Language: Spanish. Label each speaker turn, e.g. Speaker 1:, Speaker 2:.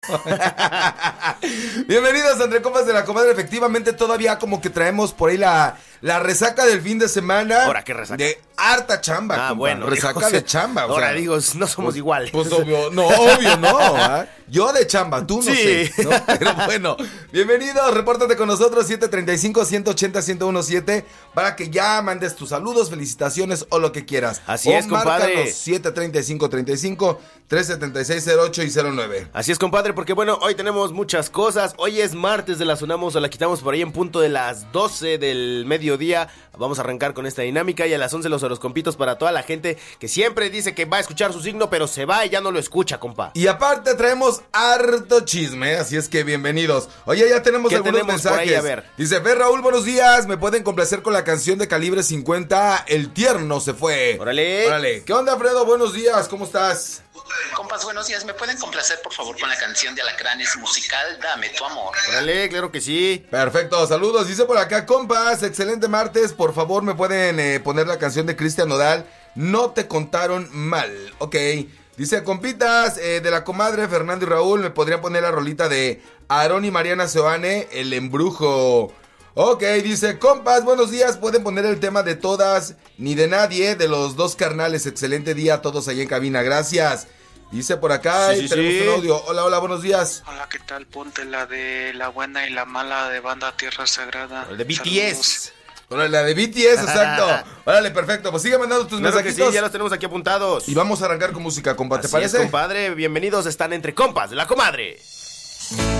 Speaker 1: Bienvenidos a Entre Compas de la Comadre. Efectivamente todavía como que traemos por ahí la resaca del fin de semana.
Speaker 2: ¿Ahora qué resaca?
Speaker 1: De harta chamba, compa.
Speaker 2: Bueno.
Speaker 1: Resaca de chamba.
Speaker 2: Ahora digo, no somos iguales.
Speaker 1: Pues obvio no. ¿Eh? Yo de chamba, tú no
Speaker 2: Sí.
Speaker 1: sé, ¿no? Pero bueno, bienvenidos, repórtate con nosotros 735-180-1017 para que ya mandes tus saludos, felicitaciones o lo que quieras.
Speaker 2: Así es, compadre.
Speaker 1: Márcanos 735-35-376-08 y 09.
Speaker 2: Así es, compadre, porque bueno, hoy tenemos muchas cosas. Hoy es martes de la Sonamos, o la quitamos por ahí en punto de las 12 del mediodía. Vamos a arrancar con esta dinámica y a las 11 los horoscopitos para toda la gente que siempre dice que va a escuchar su signo, pero se va y ya no lo escucha, compa.
Speaker 1: Y aparte traemos harto chisme, así es que bienvenidos. Oye, ya tenemos algunos mensajes.
Speaker 2: Por ahí? A ver.
Speaker 1: Dice, Fer Raúl, buenos días, me pueden complacer con la canción de Calibre 50, El Tierno se fue.
Speaker 2: Órale.
Speaker 1: ¿Qué onda, Fredo? Buenos días, ¿cómo estás?
Speaker 3: Compas, buenos días. ¿Me pueden complacer, por favor, con la canción de Alacranes musical Dame tu amor?
Speaker 2: Órale, claro que sí.
Speaker 1: Perfecto, saludos. Dice por acá, compas, excelente martes. Por favor, me pueden poner la canción de Cristian Nodal, No te contaron mal. Ok. Dice, compitas de la comadre Fernando y Raúl, me podrían poner la rolita de Aarón y Mariana Seoane, El Embrujo. Ok, dice, compas, buenos días, pueden poner el tema de Todas ni de Nadie, de los dos carnales. Excelente día a todos allá en cabina, gracias. Dice por acá,
Speaker 2: Sí,
Speaker 1: tenemos un audio. Hola, buenos días.
Speaker 4: Hola, ¿qué tal? Ponte la de La Buena y la Mala de Banda Tierra Sagrada.
Speaker 2: El de BTS.
Speaker 4: Saludos.
Speaker 1: Órale, la de BTS, exacto. Órale, perfecto, pues sigue mandando tus
Speaker 2: Claro que
Speaker 1: mensajitos.
Speaker 2: sí, ya los tenemos aquí apuntados.
Speaker 1: Y vamos a arrancar con música, compa, ¿te
Speaker 2: Así
Speaker 1: parece?
Speaker 2: es, compadre, bienvenidos, están Entre Compas de la Comadre.